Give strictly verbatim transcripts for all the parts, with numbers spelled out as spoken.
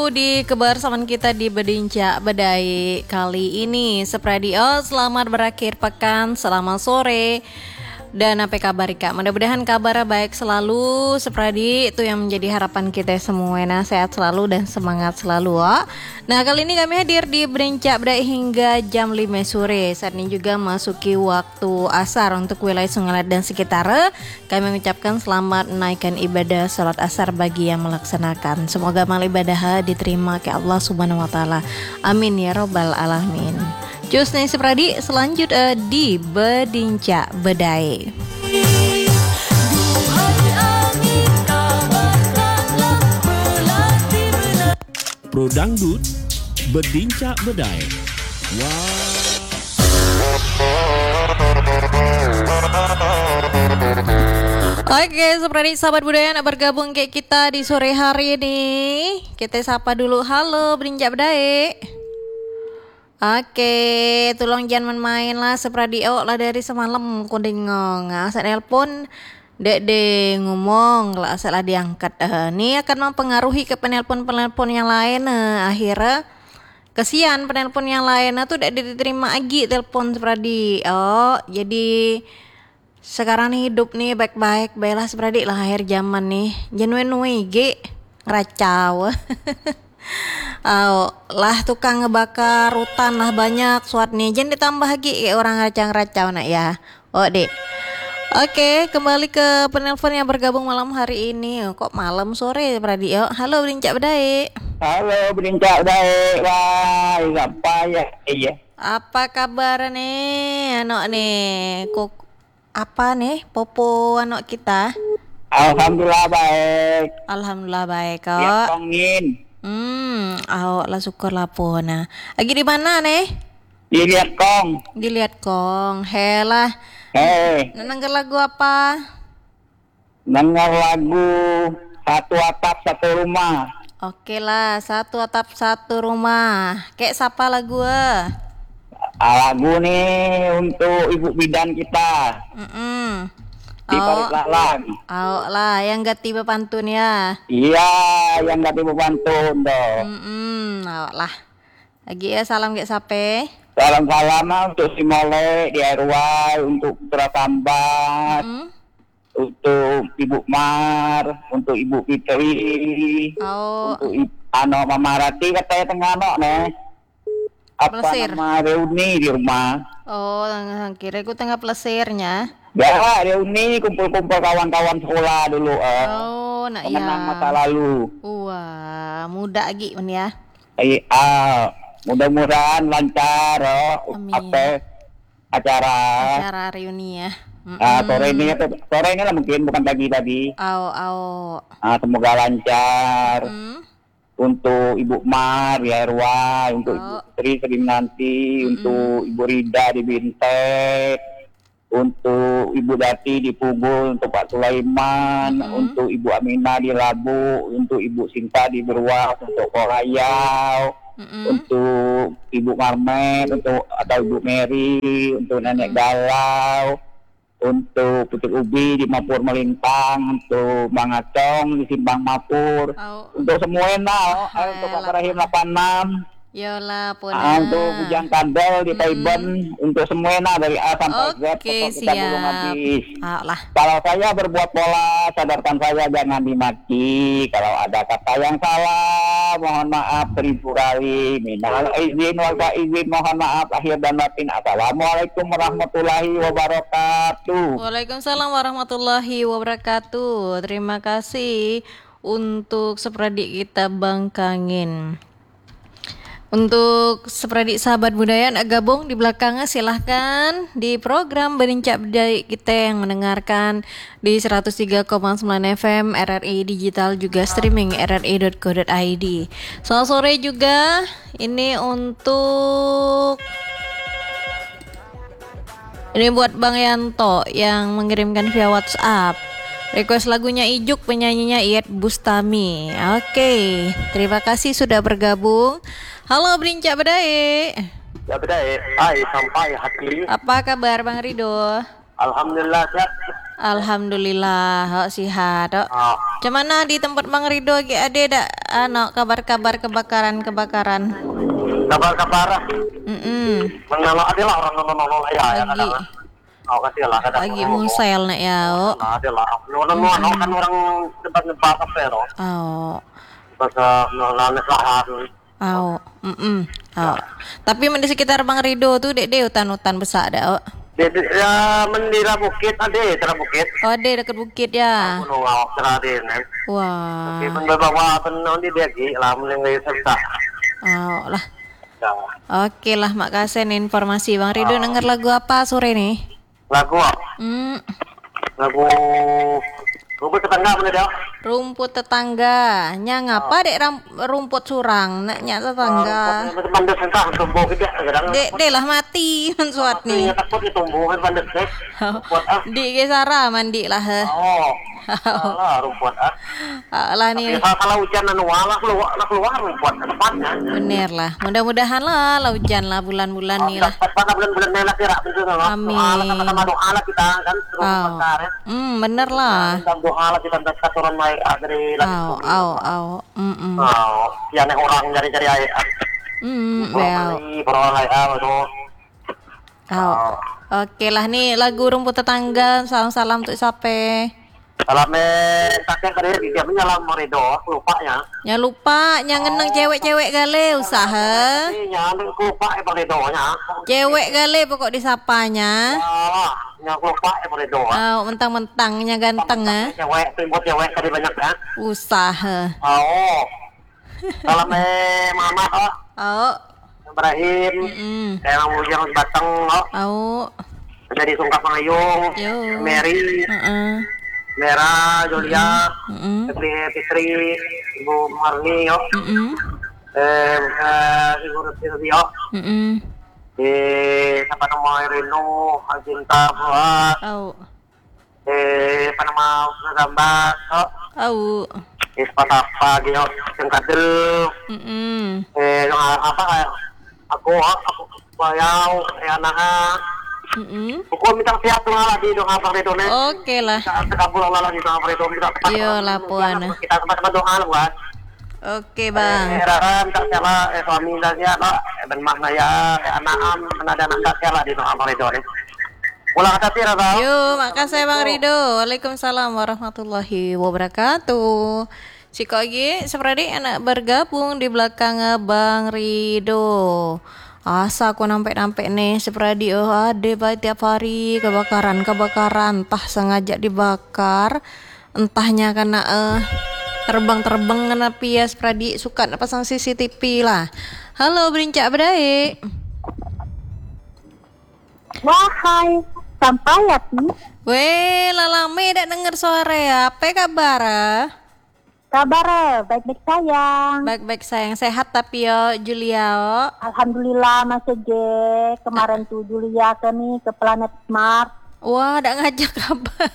di kebersamaan kita di Bedinca Bedai kali ini. Sepradio, selamat berakhir pekan, selamat sore. Dan apa kabar Kak? Mudah-mudahan kabar baik selalu. Sepradi itu yang menjadi harapan kita semua. Nah, sehat selalu dan semangat selalu. Oh. Nah, kali ini kami hadir di Bedinca Bedai hingga jam lima sore. Saat ini juga masuki waktu asar untuk wilayah Sungalat dan sekitar. Kami mengucapkan selamat menaikkan ibadah salat asar bagi yang melaksanakan. Semoga amal ibadah diterima ke Allah Subhanahu wa taala. Amin ya rabbal alamin. Cus nih Sepradi, selanjutnya di Bedinca Bedai. Pro Dangdut Bedinca Bedai. Wow. Oke, Sepradi sahabat budaya yang bergabung kayak kita di sore hari ini. Kita sapa dulu, halo Bedinca Bedai. Oke, tolong jangan main lah Sepradio lah dari semalam kudengong. Asal nelpon dek de ngomong lah asal diangkat. Uh, ini akan mempengaruhi ke penelpon-penelpon yang lain. Uh, akhirnya kesian penelpon yang lain uh, tuh tidak diterima lagi telepon Sepradi. Oh, jadi sekarang hidup nih baik-baik, baiklah Sepradi lah akhir zaman nih. Jenuin wege ngeracau. Oh, lah tukang ngebakar hutan lah banyak suat nih. Jangan ditambah lagi kayak orang racang-racau nak ya. Oh dek. Oke, kembali ke penelpon yang bergabung malam hari ini. Kok malam sore Pradio? Halo Bedinca Bedai. Halo Bedinca Bedai. Wah, apa ya? Iya. Apa kabar nih? Anak nih, kok apa nih? Popo anak kita? Alhamdulillah baik. Alhamdulillah baik kok. Ya tongin. Hmm, awak lah syukur lah pona. Lagi di mana nih? Di Liat Kong. Di Liat Kong. Helah. Eh. Nenengger lagu apa? Dengar lagu Satu Atap Satu Rumah. Oke lah, Satu Atap Satu Rumah. Kayak siapa lagu? Ah, lagu nih untuk ibu bidan kita. Mm-mm. Di Parit Lalang. Oh lah, yang gak tiba pantun ya. Iya, yang gak tiba pantun dong. Hmm, awak lah. Lagi ya salam kayak sape. Salam-salam untuk si Mole di R Y, untuk Putra Tambat, Mm-hmm. untuk Ibu Mar, untuk Ibu Fitri, Oh. untuk I- ano Mama Rati katanya tengah no nih. Apa Plesir. nama reuni di rumah? Oh, kira aku tengah plesirnya. Ya, reuni kumpul-kumpul kawan-kawan sekolah dulu. Eh. Oh, nak ya. Mengenang masa lalu. Wah, muda lagi men ya. Eh, ah, mudah-mudahan lancar oh, Amin. apa acara. Acara reuni ya. Ah, sore ini sore ini lah mungkin bukan pagi tadi. Au au. Ah, semoga lancar. Hmm. Untuk Ibu Mar di R Y, untuk Oh. Ibu Tri Sering nanti, untuk Ibu Rida di Bintek, untuk Ibu Dati di Pugul, untuk Pak Sulaiman, Mm-hmm. untuk Ibu Aminah di Labu, untuk Ibu Sinta di Berwas, untuk Korayau, Mm-hmm. untuk Ibu Marmet, untuk atau Ibu Mary, untuk Nenek Galau, untuk Putri Ubi di Mapur Melintang, untuk Bang Acong di Simpang Mapur, Au. untuk semuanya, oh, Ah, untuk Pak lah, Rahim delapan enam, Yolah pun. ah, untuk Bujang Kadel di Taiban, untuk semuanya dari A sampai Z, Oke, pokok kita belum siap. habis. Ah lah. Kalau saya berbuat pola, sadarkan saya jangan dimaki. Kalau ada kata yang salah, mohon maaf seribu kali. Minal izin wal izin, mohon maaf akhir dan batin. Assalamualaikum warahmatullahi wabarakatuh. Waalaikumsalam warahmatullahi wabarakatuh. Terima kasih untuk sepradik kita Bang Kangin. Untuk sepradik sahabat budaya yang gabung di belakangnya silahkan di program Bedinca Bedai kita yang mendengarkan di seratus tiga koma sembilan F M R R I Digital, juga streaming r r i dot co dot i d. Selamat sore juga ini untuk ini buat Bang Yanto yang mengirimkan via WhatsApp. Request lagunya Ijuk, penyanyinya Iyet Bustami. Oke, terima kasih sudah bergabung. Halo Bedinca Bedai. Ya bedai, hai sampai hati. Apa kabar Bang Rido? Alhamdulillah sehat. Alhamdulillah, oh, sihat. Oh. Oh, Cuman di tempat Bang Rido lagi ada dak ano kabar-kabar kebakaran-kebakaran. kabar-kabar. Mm-mm. Mengenal ada lah orang nolong-nolong ya ya Lagi kadang. Oh kasih lah kadang. lagi musel nak ya. Oh. Nah, ada lah. Nolong-nolong kan orang tempat-tempat apa ya? Oh. Bahasa nolong lah. Oh. Mm-mm. Oh. Tapi men di sekitar Bang Rido tuh dek dek hutan-hutan besar dak. Oh. Jadi ya mendira bukit ada, tera bukit. Oh, ada dekat bukit ya. Gunung awak tera ada nih. Wah. Tapi bawa penon di dia lah mulai serta. Oh lah. Ya. Oke lah, makasih nih informasi Bang Rido. Denger lagu apa sore nih? Lagu ah. Hmm, Lagu rumput tetangga mana dia? rumput tetangga. Nya ngapa dek ram- rumput surang? Nak nyak tetangga. Pandas entah tumbuh gede kadang. Dek dek lah mati mensuat nih. Takut ditumbuh kan pandas deh. Rumput ah. Di ke Sarah mandi lah. he. Oh. Salah rumput ah. Ah, lah nih. Kalau kalau hujan anu wala keluar lah keluar rumput tempatnya. Bener lah. Mudah-mudahan lah lah hujan lah bulan-bulan nih lah. Pada bulan-bulan Mei kira begitu kan. Amin. Sama doa lah kita kan terus Oh. berkaret. Hmm, bener lah. Dan doa lah kita dan turun mai dari lagi. Au, au, au. Mm -mm. Oh, ya nek orang cari-cari air. Mm, well. Orang lain ah itu. Au. Oke lah nih lagu rumput tetangga. Salam-salam untuk siapa? Kalau me takkan kare dia menyalam Morido lupa ya. Ya lupa, yang ngeneng cewek-cewek gale usaha. Iya, ning lupa e Morido nya. Cewek gale pokok disapanya. Ah, nya lupa e Morido. Oh, mentang-mentangnya ganteng ah. Cewek, timbul cewek tadi banyak kan. Usaha. Oh. Kalau me mama oh, Oh. Ibrahim, Mm. kayak mau yang batang oh, Oh. jadi sungkap pangayung, Yo. Mary, Heeh. Mera, Julia, Heeh. Fitri, Fitri, Ibu Marni, yo, Heeh. eh, eh, Ibu Rutsi, yo, Heeh. eh, apa nama Reno, Cinta, Buat, Oh. eh, apa nama Gambar, oh, Oh. eh, apa gitu, yang kadel, Heeh. eh, apa kayak aku, aku bayau, eh, anak, Heeh. aku minta siap tuh lagi dong apa itu nih. Oke lah. Kabul Allah lagi sama itu minta. Yo lapuan. Kita sama-sama doa lah buat. Oke, Bang. Eh, Raram tak salah eh suami dan ya no, ben makna ya eh, anak-am ada anak tak salah di doa itu nih. Pulang kata tira tau. Yo, makasih Bang Rido. Waalaikumsalam warahmatullahi wabarakatuh. Si Kogi seperti anak bergabung di belakang Bang Rido. Asa aku nampak-nampak nih seperti oh ada baik tiap hari kebakaran kebakaran entah sengaja dibakar entahnya karena eh terbang-terbang kena pia seperti suka pasang C C T V lah. Halo berincak bedai. Wahai, sampai ya Pi? Weh, lalame dak denger suara ya. Apa kabar? ah? Kabar eh, baik-baik sayang. Baik-baik sayang, sehat tapi yo Julia. oh. Alhamdulillah Mas Eje. Kemarin tuh Julia ke nih ke planet Mars. Wah, dak ngajak kabar.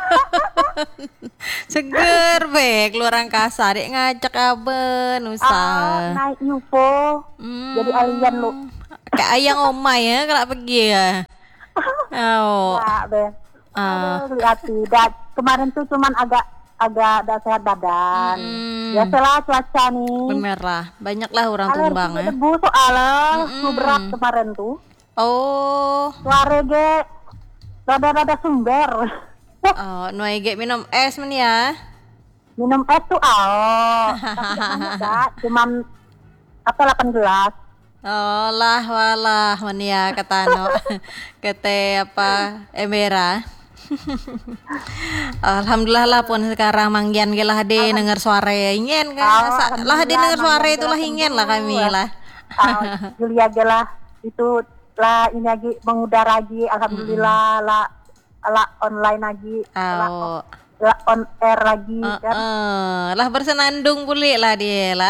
Seger be, keluar angkasa dek ngajak kabar Ah, usaha. naik U F O. Hmm. Jadi alien lu. Kayak ayang omai ya kalau pergi ya. Oh. Ya, be. Ah. Aduh, lihat sih. Dan kemarin tuh cuman agak agak ada sehat badan. Hmm. Biasalah cuaca nih. Bener lah, banyaklah orang Alergi tumbang ya. debu soalnya Mm-mm. flu berat kemarin tuh. Oh. Suara ge rada-rada sumber. Oh, nuai ge minum es men ya. Minum es tuh oh. Tapi enggak, cuman apa delapan gelas. Oh lah walah men ya katano. Kete apa emera. Alhamdulillah lah pun sekarang manggian ge lah de denger suara ingin kan. Sa- lah de denger suara itulah ingin lah kami lah. Ah, Julia ge lah itu lah ini lagi mengudara lagi alhamdulillah lah lah online lagi lah, Oh. lah on air lagi Uh, kan. uh, lah bersenandung pulih lah dia lah.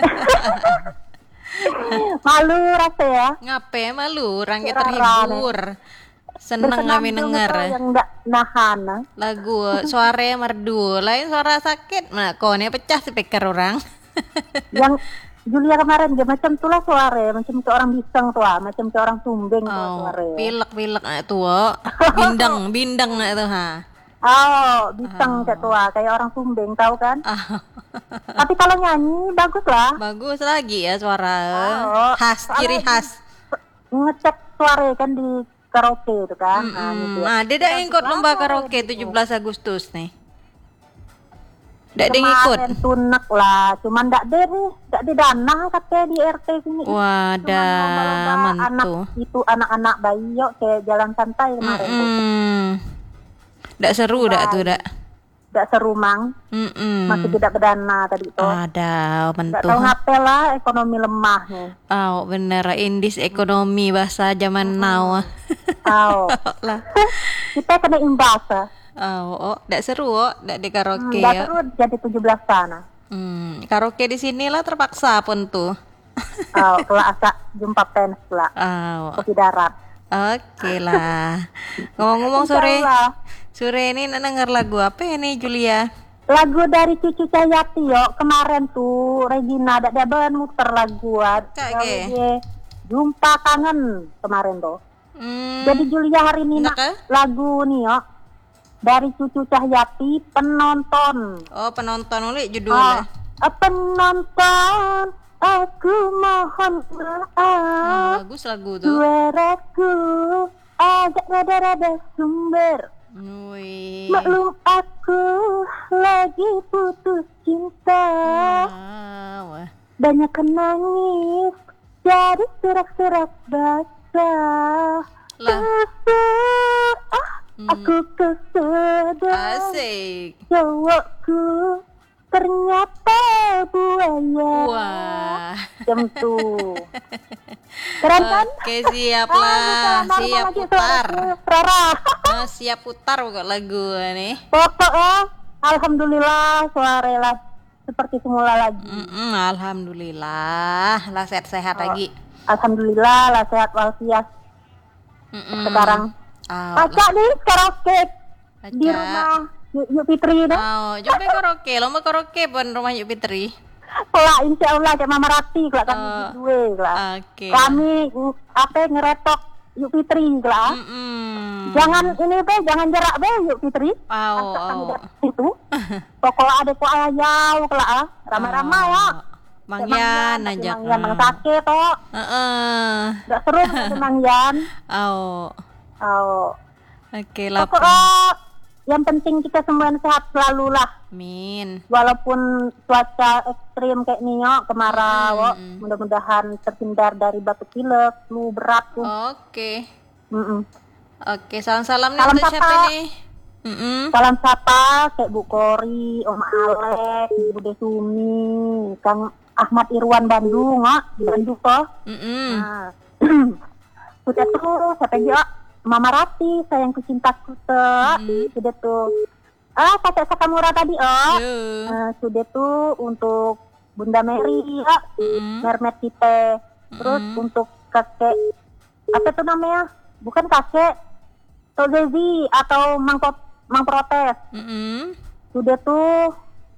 Malu rasa ya. Ngape malu orang kita Rara, terhibur. Seneng kami Bersenandung denger itu yang enggak nahan. ah. lagu suara merdu lain suara sakit nah kone pecah speaker orang. Yang Julia kemarin dia macam tuh lah suara macam ke orang bisang tuh ah, macam ke orang sumbing tuh Oh, suara. pilek pilek nah tuh oh. bindang bindang nah tuh ha. Oh, biseng Oh. kayak tua, kayak orang Sumbing tahu kan? Ah, Tapi kalau nyanyi bagus lah. bagus lagi ya suara. Oh, Khas, ciri soalnya khas. Ngecek suara kan di karaoke itu kan. Nah, gitu. Mm-mm. Ah, dia dah Bagus ikut lomba lah, karaoke gitu. tujuh belas Agustus nih. Dak dia ngikut. Kemarin tunek lah, cuman ndak ada nih, ndak ada dana katanya di R T sini. Wadah, Lomba-lomba anak mantu. itu anak-anak bayi yuk ke jalan santai kemarin tuh. Mm-mm. Dak seru dak tuh dak. Ndak seru mang, Mm-mm. masih tidak berdana tadi tuh. Ada Nggak mantu. tahu ngapel lah ekonomi lemah nih. Oh, bener indis ekonomi bahasa zaman now. Oh, lah. kita kena imbas ah. Oh, oh, dak seru oh, dak di karaoke Nggak ya. seru jadi tujuh belas sana. Hmm, karaoke di sinilah terpaksa pun tuh. Oh, kalau asa jumpa fans pula. Oh, Kopi darat. oke lah. Ngomong-ngomong sore, Insyaallah. sore ini nak denger lagu apa ini Julia? Lagu dari Cucu Cahyati yo kemarin tuh Regina ada ada muter lagu ah. Kak, Yang ge. dia Jumpa kangen kemarin tuh. Hmm, Jadi Julia hari ini enak, nak eh? lagu nih yo dari Cucu Cahyati penonton. oh penonton uli Ah, judulnya. ah, penonton aku mohon Oh, maaf bagus lagu tuh. suaraku agak rada-rada sumber. Wih. Maklum aku lagi putus cinta. Wow. Banyak nangis jadi surak-surak basah. Lah. Kesel, ah, aku kesedar. Asik. Cowokku ternyata buaya. Wah. Jam tuh. Keren kan? Oke, siap lah. Ah, Siap lagi putar. suaraku, Rara. Oh, siap putar kok lagu nih. Pokoknya alhamdulillah suara lah seperti semula lagi. Mm-mm, alhamdulillah lah sehat-sehat lagi. Alhamdulillah lah sehat walafiat Mm-mm. sekarang. Oh, Paca nih karaoke di Paca. rumah Yuk, Yuk Fitri nih. Oh, coba karaoke, lomba karaoke pun rumah Yuk Fitri. Lah insya Allah kayak Mama Rati lah kami Oh, dua lah. Oke. Kami mm, apa ngeretok Yuk Fitri lah. Mm-mm. Jangan ini be, jangan jerak be Yuk Fitri. Oh, Angkat kami oh. dari situ. Pokoknya ada ku ayau lah ah. Ramai-ramai ya. Mangyan Tapi aja. Mangyan mang sakit toh. Heeh. Enggak seru ada Mangyan. Oh. Oh. Oke lah. Pokoknya yang penting kita semua sehat selalu lah. Min. Walaupun cuaca ekstrim kayak nih yo, kemarau, Hmm. mudah-mudahan terhindar dari batuk pilek, flu berat tuh. Oke. Mm-mm. Oke, salam-salam nih Salam untuk siapa sapa. nih? Mm-mm. Salam sapa kayak Bu Kori, Om Alek, Ibu Desumi, Kang Ahmad Irwan Bandung, ah, di Bandung toh. Mm-mm. Nah, sudah tuh siapa juga? Mama Rati, sayangku cintaku tuh, sudah tuh. Ah, kakek Sakamura tadi, oh. Yo. Nah, sudah tuh untuk Bunda Mary, ya. Mm-mm. Mermet kita. Terus untuk kakek apa tuh namanya? Bukan kakek, Tok Zezi atau Mang, Pot- Mang Protes. Mm-mm. Sudah tuh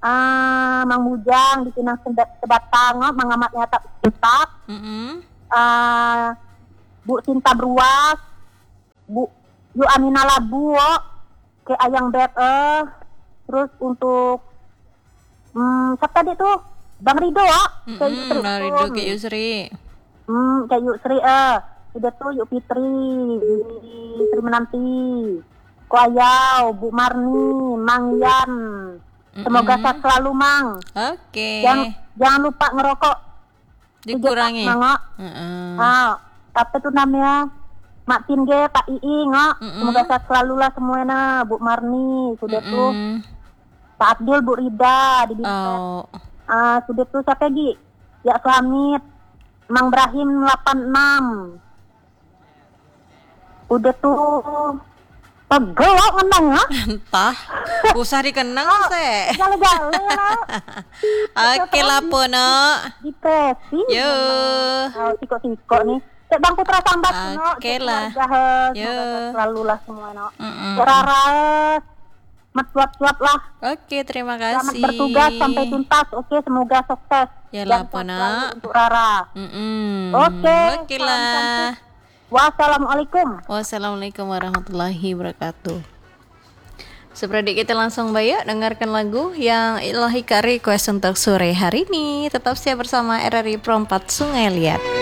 ah, Mang Bujang di Pinang Sebat- Sebatang, oh, Mang Amat Nyata Cinta, Mm-mm. ah, Bu Cinta Bruas, Bu Yu Amina Labu, oh, ke Ayang Bet, eh. Terus untuk hmm, siapa tadi tuh? Bang Rido, oh. Ke Mm-mm. Yusri. Dari Ridho ke Yusri. Hmm, kayak Yuk Sri, eh. Udah tuh Yuk Fitri, Sri Menanti, Ko Ayau, Bu Marni, Mang Yan. Semoga sehat selalu, Mang. Oke. Jangan, jangan lupa ngerokok. Dikurangi. Tiga pak, Mang, Mm-mm. ah, apa tuh namanya? Mak Tin ge, Pak Iing, oh. Semoga sehat selalu lah semuanya, Bu Marni. Sudah tuh Mm. Pak Abdul, Bu Rida, di Bintet. Oh. Ah, sudah tuh siapa lagi? Ya Suhamid, Mang Brahim delapan enam. Udah tuh pegel oh, ngenang ya. Entah. Usah dikenang se. Gale-gale lah. Oke lah Pono. Depresi. Yo. Oh, tiko-tiko nih. Cek Bang Putra Sambat no. Oke Cek lah. keluarga, eh, Yo. semoga selalu lah semua no. Mm-mm. Cek Rara, mat suap-suap lah. Oke, terima Selamat kasih. bertugas sampai tuntas. Oke, semoga sukses. Ya Dan lah, sehat Pono. selalu untuk Rara. Mm-mm. Oke, Oke salam lah. cantik. Wassalamualaikum. Wassalamualaikum warahmatullahi wabarakatuh. Seperti kita langsung bayar dengarkan lagu yang Ilahi Kak request untuk sore hari ini. Tetap siap bersama R R I Perempat Sungai Liat.